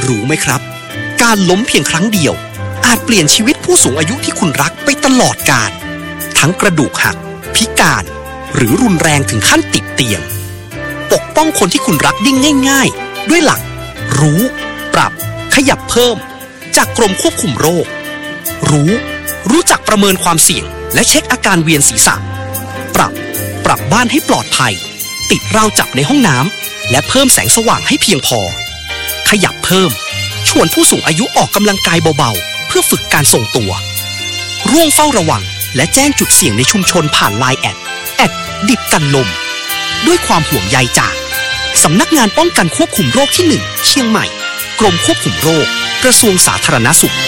รู้ไหมครับการล้มเพียงครั้งเดียวอาจเปลี่ยนชีวิตผู้สูงอายุที่คุณรักไปตลอดกาลทั้งกระดูกหักพิการหรือรุนแรงถึงขั้นติดเตียงปกป้องคนที่คุณรักได้ง่ายๆด้วยหลักรู้ปรับขยับเพิ่มจากกรมควบคุมโรครู้จักประเมินความเสี่ยงและเช็คอาการเวียนศีรษะปรับบ้านให้ปลอดภัยติดราวจับในห้องน้ำและเพิ่มแสงสว่างให้เพียงพอขยับเพิ่มชวนผู้สูงอายุออกกำลังกายเบาๆเพื่อฝึกการทรงตัวร่วมเฝ้าระวังและแจ้งจุดเสี่ยงในชุมชนผ่านไลน์แอดดิบกันลมด้วยความห่วงใยจากสำนักงานป้องกันควบคุมโรคที่ 1 เชียงใหม่กรมควบคุมโรคกระทรวงสาธารณสุข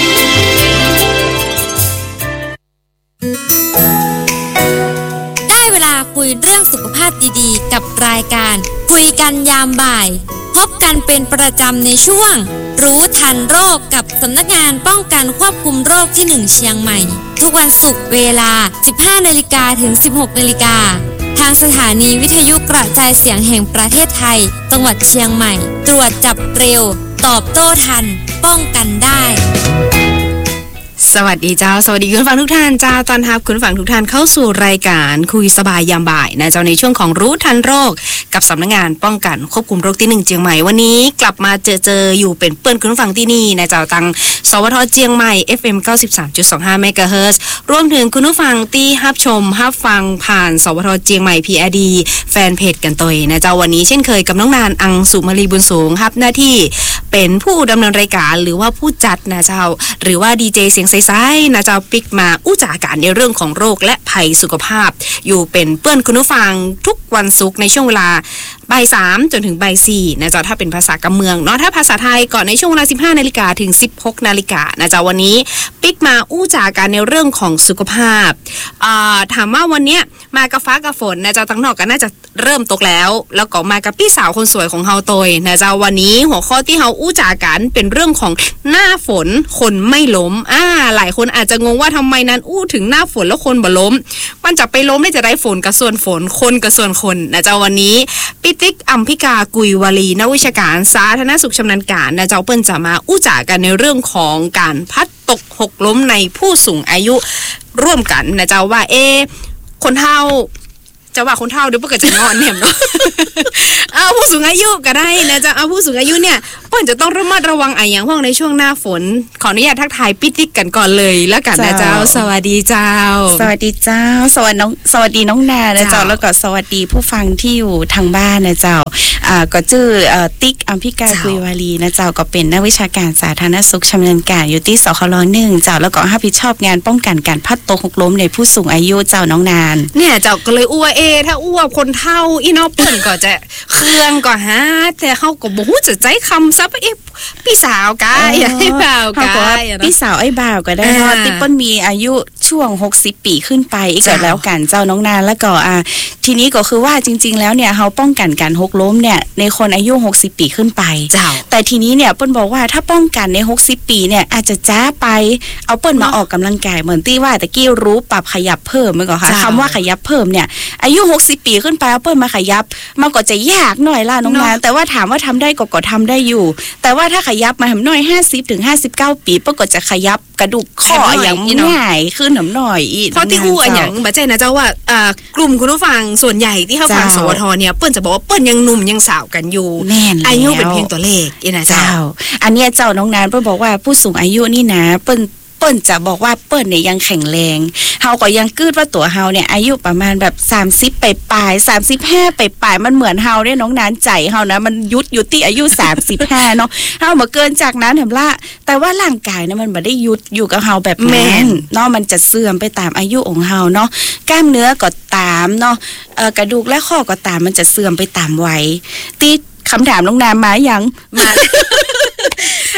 ได้เวลาคุยเรื่องสุขภาพดีๆกับรายการคุยกันยามบ่ายพบกันเป็นประจำในช่วงรู้ทันโรคกับสำนักงานป้องกันควบคุมโรคที่ 1 เชียงใหม่ทุกวันศุกร์เวลา 15:00 นถึง 16:00 นทางสถานีวิทยุกระจายเสียงแห่งประเทศไทยจังหวัดเชียงใหม่ตรวจจับเร็วตอบโต้ทันป้องกันได้สวัสดีเจ้าสวัสดีคุณฟังทุกท่านเจ้าตอนรับคุณฟังทุกท่านเข้าสู่รายการคุยสบายยามบ่ายนะเจ้าในช่วงของรู้ทันโรคกับสำนักงานป้องกันควบคุมโรคที่ 1 เชียงใหม่วันนี้กลับมาเจออยู่เป็นเพื่อนคุณฟังที่นี่นะเจ้าตังสวทเชียงใหม่ FM 93.25 เมกะเฮิรตซ์รวมถึงคุณผู้ฟังที่รับชมรับฟังผ่านสวทเชียงใหม่ PRD แฟนเพจกันตัวนะเจ้าวันนี้เช่นเคยกับน้องนานอังสุมาลีบุญสูงรับหน้าที่เป็นผู้ดำเนินรายการหรือว่าผู้จัดนะเจ้าหรือว่าดีเจเสียงใสๆนะเจ้าปิกมาอู้จากันในเรื่องของโรคและภัยสุขภาพอยู่เป็นเพื่อนคุณผู้ฟังทุกวันศุกร์ในช่วงเวลาบ่าย 3จนถึงบ่าย 4นะเจ้าถ้าเป็นภาษากำเมืองเนาะถ้าภาษาไทยก่อนในช่วงเวลา 15:00 นถึง 16:00 นนะเจ้าวันนี้ปิกมาอู้จากันในเรื่องของสุขภาพถามว่าวันเนี้ยมากับฟ้ากับฝนนะเจ้าตั้งนอกก็น่าจะเริ่มตกแล้วก็มากับพี่สาวคนสวยของเฮาตยนะเจ้าวันนี้หัวข้อที่เฮาอู้จากันเป็นเรื่องของหน้าฝนคนไม่ล้มหลายคนอาจจะงงว่าทำไมนั้นอู้ถึงหน้าฝนแล้วคนบ่ล้มมันจะไปล้มได้จะได้ฝนกับส่วนฝนคนกับส่วนคนนะเจ้าวันนี้ปิติ๊กอัมพิกากุยวลีนักวิชาการสาธารณสุขชำนาญการนะเจ้าเปิ้นจะมาอู้จากันในเรื่องของการพัดตกหกล้มในผู้สูงอายุร่วมกันนะเจ้าว่าคนเฒ่าจะว่าคนเฒ่าเดี๋ยวเพิ่นก็จะงอนแหมเนาะผู้สูงอายุก็ได้นะจ๊ะผู้สูงอายุเนี่ยเพิ่นจะต้องระมัดระวังอย่างพวกในช่วงหน้าฝนขออนุญาตทักทายพี่ติ๊กกันก่อนเลยแล้วกันนะเจ้าสวัสดีเจ้าสวัสดีเจ้าสวัสดีน้องนานะเจ้าแล้วก็สวัสดีผู้ฟังที่อยู่ทางบ้านนะเจ้าก็ชื่อติ๊กอัมพิกากุยวลีนะเจ้าก็เป็นนักวิชาการสาธารณสุขชำนาญการอยู่ที่สคล1เจ้าแล้วก็รับผิดชอบงานป้องกันการพัดตกหกล้มในผู้สูงอายุเจ้าน้องนานเนี่ยเจ้าก็เลยอ้วถ้าอ้วคนเฒ่าอีน้อเปิ้นก็จะเครื่องก็ฮะแต่เฮาก็บ่ฮู้จะใจคำซับพี่สาวกายไอ้บ่าวกายพี่สาวไอ้บ่าวก็ได้เนาะที่เปิ้นมีอายุช่วง60ปีขึ้นไปอีกก็แล้วกันเจ้าน้องนานแล้วก็ทีนี้ก็คือว่าจริงๆแล้วเนี่ยเฮาป้องกันการหกล้มเนี่ยในคนอายุ60ปีขึ้นไปแต่ทีนี้เนี่ยเปิ้นบอกว่าถ้าป้องกันใน60ปีเนี่ยอาจจะจ้าไปเอาเปิ้นมาออกกำลังกายเหมือนที่ว่าตะกี้รู้ปรับขยับเพิ่มมั้ยก็ค่ะคำว่าขยับเพิ่มเนี่ยอายุ60ปีขึ้นไปเอาเปิ้นมาขยับมันก็จะยากหน่อยล่ะน้องนานแต่ว่าถามว่าทำได้ก็ทำได้อยู่แต่ว่าถ้าขยับมาหน่อย50ถึง59ปีเปิ้นก็จะขยับกระดูกข้ออย่างง่ายขึ้นหน่อยอีกเพราะที่อู้อย่างบ่ใจนะเจ้าว่ากลุ่มคุณผู้ฟังส่วนใหญ่ที่เฮาฟังสวทเนี่ยเปิ้นจะบอกว่าเปิ้นยังหนุ่มยังสาวกันอยู่อายุเป็นเพียงตัวเลขอีนะเจ้าอันเนี้ยเจ้าน้องนานเปิ้นบอกว่าผู้สูงอายุนี่นะเปิ้นจะบอกว่าเปิ้นเนี่ยยังแข็งแรงเฮาก็ยังกึดว่าตัวเฮาเนี่ยอายุประมาณแบบ30ปลาย35ปลายมันเหมือนเฮาเนี่ยน้องนานใจเฮานะมันยุดอยู่ที่อายุ35เนาะเฮาบ่เกินจากนั้นแถมละแต่ว่าร่างกายเนี่ยมันบ่ได้ยุดอยู่กับเฮาแบบนั้นเนาะมันจะเสื่อมไปตามอายุของเฮาเนาะกล้ามเนื้อก็ตามเนาะกระดูกและข้อก็ตามมันจะเสื่อมไปตามวัยติดคำถามน้องนานมายังมาถ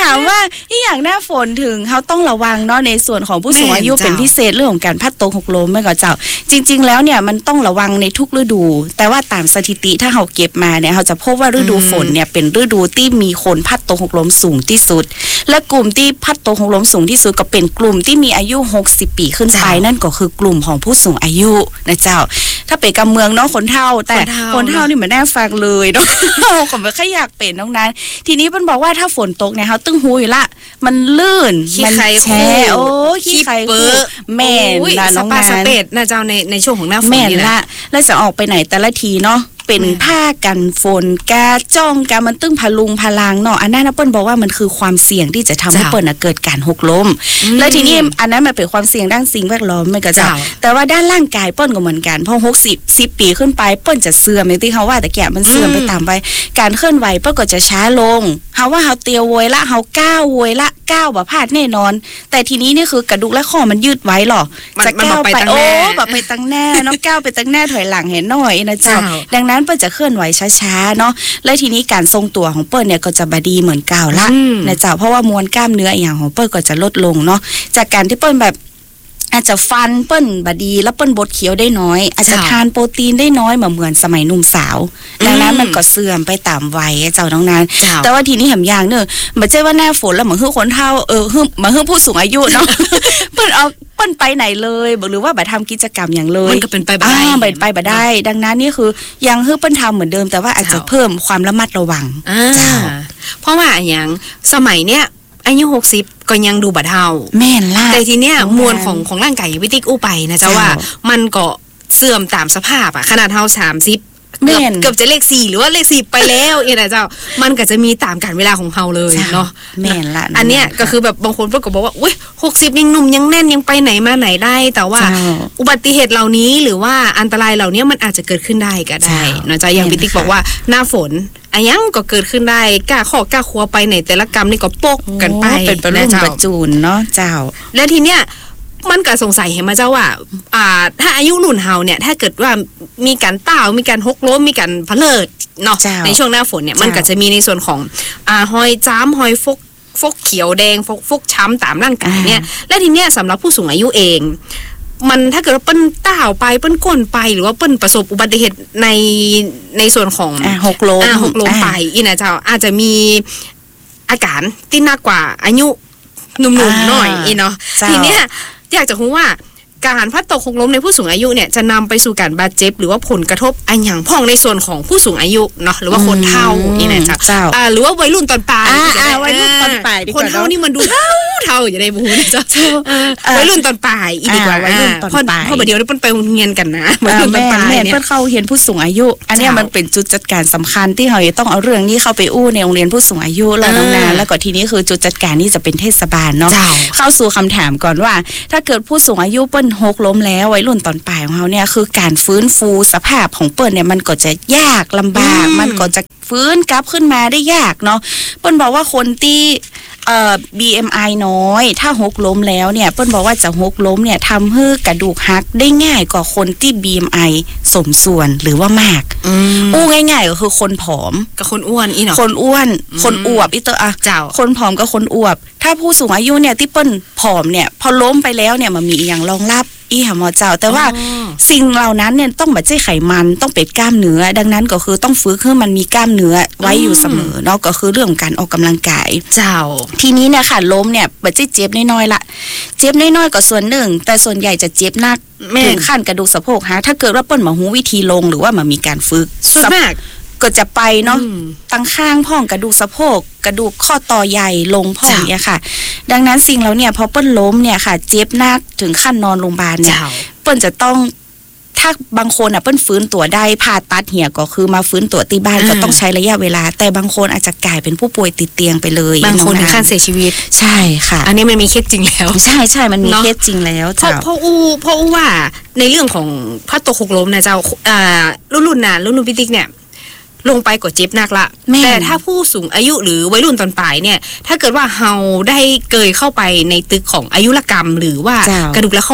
ถามว่าที่อย่างหน้าฝนถึงเขาต้องระวังเนาะในส่วนของผู้สูงอายุเป็นพิเศษเรื่องของการพลัดตกหกล้มแม่ก็เจ้าจริงๆแล้วเนี่ยมันต้องระวังในทุกฤดู แต่ว่าตามสถิติถ้าเขาเก็บมาเนี่ยเขาจะพบว่าฤดูฝนเนี่ยเป็นฤดูที่มีคนพลัดตกหกล้มสูงที่สุดและกลุ่มที่พลัดตกหกล้มสูงที่สุดก็เป็นกลุ่มที่มีอายุ60 ปีขึ้นไปนั่นก็คือกลุ่มของผู้สูงอายุนะเจ้าถ้าเป็นกำเมืองเนาะคนเฒ่าแต่คนเฒ่านี่เหมือนแน่ฟังเลยเนาะผมไม่ค่อยอยากเป็นน้องนั้นทีนี้เพิ่นบอกว่าถ้าฝนตกเนี่ยเขาตึ้งหูอยู่ละมันลื่นมันแช่โอ้ขี้ไข่เปื้อแม่นละน้องนั้นสเปดนะเจ้าในช่วงของหน้าฝนนี่แหละแล้วจะออกไปไหนแต่ละทีเนาะเป็นผ้ากันฝนกาจ้องกามันตึ้งพลุงพลังเนาะอันนั้นเปิ้ลบอกว่ามันคือความเสี่ยงที่จะทำให้เปิ้ลเกิดการหกล้มแล้วทีนี้อันนั้นมันเป็นความเสี่ยงด้านสิ่งแวดล้อมไม่กระเจ้าแต่ว่าด้านร่างกายเปิ้ลก็เหมือนกันพอ10 ปีขึ้นไปเปิ้ลจะเสื่อมอย่างที่เขาว่าแต่แก่มันเสื่อมไปตามไปการเคลื่อนไหวเปิ้ลก็จะช้าลงเขาว่าเขาเตียวโวยละเขาก้าวโวยละก้าวแบบพลาดแน่นอนแต่ทีนี้นี่คือกระดูกและข้อมันยืดไว้หรอจะก้าวไปโอ้แบบไปตั้งหน้าเนาะก้าวไปตั้งหน้าถอยหลังเห็นหน่อยนะเจ้าดังนั้นเปิ้ลจะเคลื่อนไหวช้าๆเนาะและทีนี้การทรงตัวของเปิ้ลเนี่ยก็จะบดีเหมือนเก่าละนะเจ้าเพราะว่ามวลกล้ามเนื้ออย่างของเปิ้ลก็จะลดลงเนาะจากการที่เปิ้ลแบบอาจจะฟันเปิ้ลบดีแล้วเปิ้ลบดเคี้ยวได้น้อยอาจจะทานโปรตีนได้น้อยเหมือนสมัยหนุ่มสาวดังนั้นมันก็เสื่อมไปตามวัยเจ้าน้องนั้นแต่ว่าทีนี้แหมอย่างเนอะไม่ใช่ว่าหน้าฝนแล้วเหมือนคนเฒ่าเหมือนผู้สูงอายุเนาะเปิ้ลเอาเปิ้ลไปไหนเลยหรือว่าแบบทำกิจกรรมอย่างเลยมันก็เป็นไปบ่ได้ดังนั้นนี่คือยังเปิ้ลทำเหมือนเดิมแต่ว่าอาจจะเพิ่มความระมัดระวังเพราะว่าอย่างสมัยเนี้ยอายุ60ก็ยังดูบ่เฒ่าแม่นล่ะแต่ทีเนี้ยมวลของร่างกายวิติกอู้ไปนะจ๊ะว่ามันก็เสื่อมตามสภาพขนาดเฒ่า30เกือบจะเลข4หรือว่าเลข10ไปแล้วเองนะเจ้ามันก็จะมีตามกาลเวลาของเฮาเลยเนาะแม่นละอันเนี้ยก็คือแบบบางคนก็บอกว่าอุ๊ย60ยังหนุ่มยังแน่นยังไปไหนมาไหนได้แต่ว่าอุบัติเหตุเหล่านี้หรือว่าอันตรายเหล่านี้มันอาจจะเกิดขึ้นได้ก็ได้เนาะจ๊ะอย่างวิติกบอกว่าหน้าฝนอันยังก็เกิดขึ้นได้กล้าข้อกล้าครัวไปไหนแต่ละกรรมนี่ก็ปกกันไปเป็นประลุ่มประจูนเนาะเจ้าและทีเนี้ยมันก็สงสัยเห็นมาเจ้าว่าถ้าอายุรุ่นเฮาเนี่ยถ้าเกิดว่ามีการต้าวมีการหกล้มมีการพะเลิดเนาะในช่วงหน้าฝนเนี่ยมันก็จะมีในส่วนของหอยจ้ำหอยฟกเขียวแดงฟกช้ำตามร่างกายเนี่ยและทีเนี้ยสำหรับผู้สูงอายุเองมันถ้าเกิดว่าเปิ้นต้าวไปเปิ้นก้นไปหรือว่าเปิ้นประสบอุบัติเหตุในส่วนของหกล้มไปอีนะเจ้าอาจจะมีอาการที่หนักกว่าอายุหนุ่มๆหน่อยเนาะทีเนี้ยอยากจะรู้ว่าการพลัดตกหกล้มในผู้สูงอายุเนี่ยจะนำไปสู่การบาดเจ็บหรือว่าผลกระทบอันอย่างพ่องในส่วนของผู้สูงอายุเนาะหรือว่าคนเฒ่านี่นะจ๊ะหรือว่าวัยรุ่นตอนปลายวัยรุ่นตอนปลายคนเฒ่านี่มันดูเฒ่าอยู่ในบูนะจ๊ะวัยรุ่นตอนปลายอีกดีกว่าวัยรุ่นตอนปลายเพราะเดี๋ยวนี้เปิ้นไปเรียนกันนะวัยรุ่นตอนปลายเนี่ยเปิ้นเข้าเรียนผู้สูงอายุอันนี้มันเป็นจุดจัดการสำคัญที่เราต้องเอาเรื่องนี้เข้าไปอู้ในโรงเรียนผู้สูงอายุแล้วน้องนาแล้วก็ทีนี้คือจุดจัดการนี่จะเป็นเทศบาลเนาะเข้าสู่คำถามก่อนว่าถ้าเกิดผู้สูงอายุเปิ้นหกล้มแล้ววัยรุ่นตอนปลายของเขาเนี่ยคือการฟื้นฟูสภาพของเปิ้ลเนี่ยมันก็จะยากลำบากมันก็จะฟื้นกลับขึ้นมาได้ยากเนาะเปิ้ลบอกว่าคนที่BMI น้อยถ้าหกล้มแล้วเนี่ยเปิ้ลบอกว่าจะหกล้มเนี่ยทำให้กระดูกหักได้ง่ายกว่าคนที่ BMI สมส่วนหรือว่ามากอู้ง่ายๆก็คือคนผอมกับคนอ้วนอีเนาะคนอ้วนคนอวบอีเตออะคนผอมกับคนอวบถ้าผู้สูงอายุเนี่ยที่เปิ้ลผอมเนี่ยพอล้มไปแล้วเนี่ยมันมีอย่างรองรับหมอเจ้าแต่ว่าสิ่งเหล่านั้นเนี่ยต้องแบบใช่ไขมันต้องเป็นกล้ามเนื้อดังนั้นก็คือต้องฟื้นให้มันมีกล้ามเนื้อไว้อยู่เสมอเนาะก็คือเรื่องของการออกกำลังกายเจ้าทีนี้เนี่ยค่ะล้มเนี่ยแบบเจ็บน้อยๆละเจ็บน้อยๆก็ส่วนหนึ่งแต่ส่วนใหญ่จะเจ็บหนักถึงขั้นกระดูกสะโพกหักถ้าเกิดว่าเปิ้ลมาหูวิธีลงหรือว่ามันมีการฝึกส่วนมากก็จะไปเนาะตั้งข้างพ่องกระดูกสะโพกกระดูกข้อต่อใหญ่ลงพ่องเนี่ยค่ะดังนั้นสิ่งเราเนี่ยพอเปิ้ลล้มเนี่ยค่ะเจ็บหนักถึงขั้นนอนโรงพยาบาลเนี่ยเปิ้ลจะต้องถ้าบางคนเปิ้ลฟื้นตัวได้ผ่าตัดเหี่ยก็คือมาฟื้นตัวที่บ้านก็ต้องใช้ระยะเวลาแต่บางคนอาจจะกลายเป็นผู้ป่วยติดเตียงไปเลยบางคนถึงขั้นเสียชีวิตใช่ค่ะอันนี้มันมีเคสจริงแล้วใช่มันมีเคสจริงแล้วเพราะอู้ว่าในเรื่องของพลัดตกหกล้มนะเจ้ารุ่นพิติกเนี่ยลงไปก็เจ็บหนักละแต่ถ้าผู้สูงอายุหรือวัยรุ่นตอนปลายเนี่ยถ้าเกิดว่าเฮาได้เกยเข้าไปในตึกของอายุรกรรมหรือว่ากระดูกและข้อ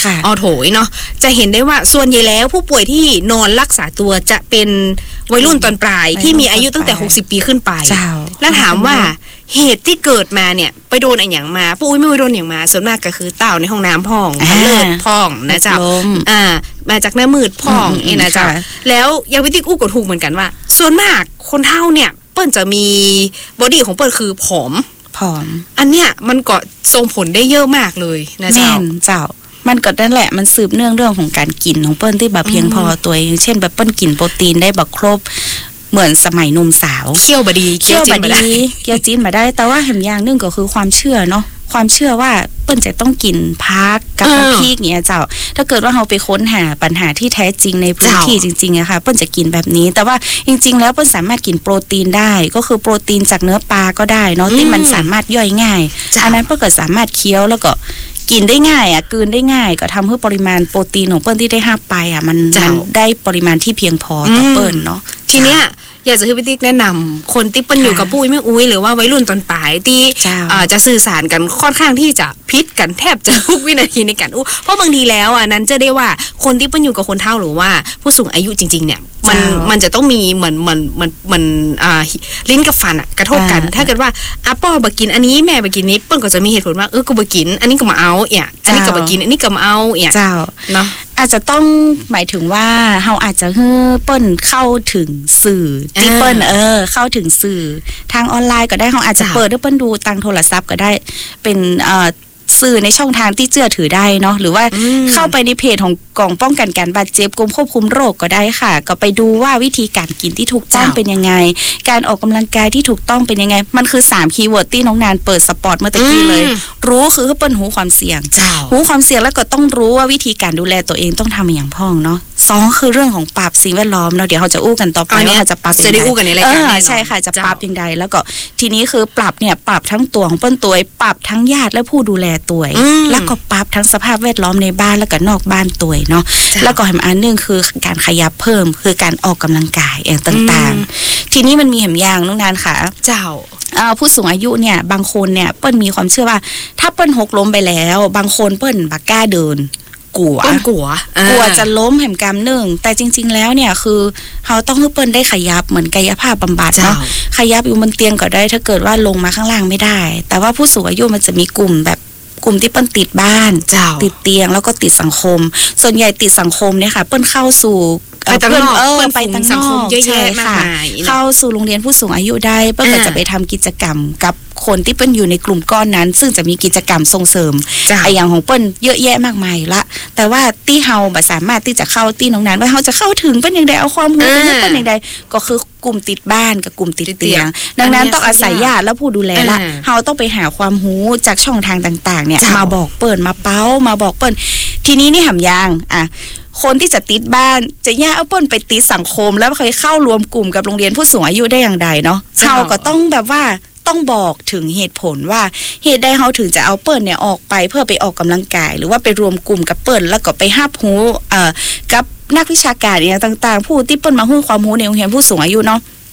ค่ะออโถยเนาะจะเห็นได้ว่าส่วนใหญ่แล้วผู้ป่วยที่นอนรักษาตัวจะเป็นวัยรุ่นตอนปลายที่มีอายุตั้งแต่60ปีขึ้นไปแล้วถามว่าเหตุที่เกิดมาเนี่ยไปโดนอะไรอย่างมาปุ้ยไม่ไปโดนอย่างมาส่วนมากก็คือเต่าในห้องน้ำพ่องเลือดพ่องนะจ๊ะมาจากหน้ามืดพ่องเองนะจ๊ะแล้วยาวิติกู้ก็ถูกเหมือนกันว่าส่วนมากคนเฒ่าเนี่ยเปิ้ลจะมีบอดี้ของเปิ้ลคือผอมอันเนี้ยมันก็ส่งผลได้เยอะมากเลยนะเจ้ามันก็นั่นแหละมันสืบเนื่องเรื่องของการกินของเปิ้ลที่แบบเพียงพอตัวอย่างเช่นแบบเปิ้ลกินโปรตีนได้แบบครบเหมือนสมัยหนุ่มสาวเคี่ยวบดีเกี๊ยวจีนมาได้แต่ว่าเห็นอย่างนึงก็คือความเชื่อเนาะความเชื่อว่าเปิ้ลจะต้องกินพักกับน้ำพริกเนี่ยเจ้าถ้าเกิดว่าเราไปค้นหาปัญหาที่แท้จริงในพื้นที่จริงๆอะค่ะเปิ้ลจะกินแบบนี้แต่ว่าจริงๆแล้วเปิ้ลสามารถกินโปรตีนได้ก็คือโปรตีนจากเนื้อปลาก็ได้เนาะที่มันสามารถย่อยง่ายอันนั้นเปิ้ลก็สามารถเคี้ยวแล้วก็กินได้ง่ายกลืนได้ง่ายก็ทำให้ปริมาณโปรตีนของเปิ้ลที่ได้รับไปมันได้ปริมาณที่เพียงพอต่อเปิ้ลเนาะทีเนี้ยอยากจะให้พี่ติ๊กแนะนำคนที่เป็นอยู่กับปุ้ยไม่อุ้ยหรือว่าวัยรุ่นตอนปลายที่จะสื่อสารกันค่อนข้างที่จะพิษกันแทบจะทุกวินาทีในการเพราะบางทีแล้วนั้นจะได้ว่าคนที่เป็นอยู่กับคนเฒ่าหรือว่าผู้สูงอายุจริงๆเนี่ยมันจะต้องมีเหมือนลิ้นกับฟันกระทบกันถ้าเกิดว่าป้อบ่กินอันนี้แม่บ่กินนี้เปิ้ลก็จะมีเหตุผลว่ากูบ่กินอันนี้ก็มาเอาอันนี้ก็บ่กินอันนี้ก็มาเอาเจ้าเนาะอาจจะต้องหมายถึงว่าเฮาอาจจะให้เปิ้ลเข้าถึงสื่อที่เปิ้ลเข้าถึงสื่อทางออนไลน์ก็ได้เฮาอาจจะเปิดให้เปิ้ลดูทางโทรศัพท์ก็ได้เป็นสื่อในช่องทางที่เชื่อถือได้เนาะหรือว่าเข้าไปในเพจของกองป้องกันการบาดเจ็บกรมควบคุมโรคก็ได้ค่ะก็ไปดูว่าวิธีการกินที่ถูกต้องเป็นยังไงการออกกำลังกายที่ถูกต้องเป็นยังไงมันคือ3คีย์เวิร์ดที่น้องนานเปิดสปอร์ตเมื่อตะกี้เลยรู้คือเปิ้ลหูความเสี่ยงหูความเสี่ยงแล้วก็ต้องรู้ว่าวิธีการดูแลตัวเองต้องทำอย่างพ้องเนาะ2คือเรื่องของปรับสิ่งแวดล้อมเนาะเดี๋ยวเราจะอู้กันต่อไปว่าเราจะปรับจะได้อู้กันในรายการใช่ค่ะจะปรับยังไงแล้วก็ทีนี้คือปรับเนี่ยปรับทั้งตัวของเปิ้ลตัวปรับทั้งญาติและผู้ดูแลตัวแล้วก็ปรับทั้งสภาพแวดล้อมในบ้านแล้วก็นอกบ้านตัวเนาะแล้วก็อันนึงคือการขยับเพิ่มคือการออกกำลังกายอย่างต่างๆทีนี้มันมีแหมอย่างน้องนานค่ะเจ้าผู้สูงอายุเนี่ยบางคนเนี่ยเปิ้ลมีความเชื่อว่าถ้าเปิ้ลหกล้มไปแล้วบางคนเปิ้ลบักกล้าเดินกลัวจะล้มแหมกำนึงแต่จริงๆแล้วเนี่ยคือเขาต้องให้เปิ้ลได้ขยับเหมือนกายภาพบำบัดเนาะขยับอยู่บนเตียงก็ได้ถ้าเกิดว่าลงมาข้างล่างไม่ได้แต่ว่าผู้สูงอายุมันจะมีกลุ่มที่เปิ้ลติดบ้านติดเตียงแล้วก็ติดสังคมส่วนใหญ่ติดสังคมเนี่ยค่ะเปิ้ลเข้าสู่ไปตั้งนอกไปตั้งนอกเยอะแยะมากมายเข้าสู่โรงเรียนผู้สูงอายุได้เปิ้ลก็จะไปทำกิจกรรมกับคนที่เป็นอยู่ในกลุ่มก้อนนั้นซึ่งจะมีกิจกรรมส่งเสริมอย่างของเปิ้ลเยอะแยะมากมายละแต่ว่าที่เฮาบ่สามารถที่จะเข้าที่น้องนั้นว่าเฮาจะเข้าถึงเป็นอย่างใดเอาความรู้เป็นอย่างใดก็คือกลุ่มติดบ้านกับกลุ่มติดเตียงดังนั้นต้องอาศัยญาติและผู้ดูแลละเฮาต้องไปหาความรู้จากช่องทางต่างๆเนี่ยมาบอกเปิ้ลมาเป้ามาบอกเปิ้ลทีนี้นี่หำยางคนที่จะติดบ้านจะย่าเอาเปิ้ลไปติดสังคมแล้วเคยเข้ารวมกลุ่มกับโรงเรียนผู้สูงอายุได้อย่างใดเนาะเขาก็ต้องแบบว่าต้องบอกถึงเหตุผลว่าเหตุใดเขาถึงจะเอาเปิ้ลเนี่ยออกไปเพื่อไปออกกำลังกายหรือว่าไปรวมกลุ่มกับเปิ้ลแล้วก็ไปหับหูกับนักวิชาการอย่างต่างๆผู้ที่เปิ้ลมาให้ความรู้ในโรงเรียนผู้สูงอายุเนาะ